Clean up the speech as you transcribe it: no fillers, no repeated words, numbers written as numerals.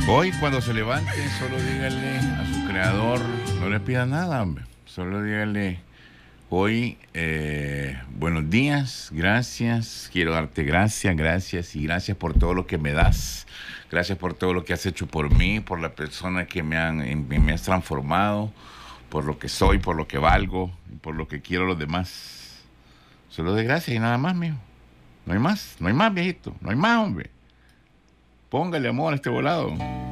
Hoy cuando se levanten, solo díganle a su creador, no le pida nada, hombre. Solo díganle, hoy, buenos días, gracias, quiero darte gracias, gracias y gracias por todo lo que me das. Gracias por todo lo que has hecho por mí, por la persona que me has transformado, por lo que soy, por lo que valgo, por lo que quiero a los demás. Solo de gracias y nada más, mijo. No hay más, viejito, no hay más, hombre. Póngale amor a este volado.